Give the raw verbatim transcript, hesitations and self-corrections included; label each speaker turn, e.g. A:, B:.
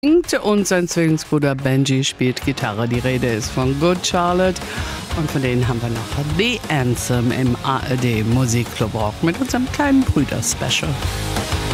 A: singt und sein Zwillingsbruder Benji spielt Gitarre. Die Rede ist von Good Charlotte und von denen haben wir noch The Anthem im A R D Musikclub Rock mit unserem kleinen Brüder-Special.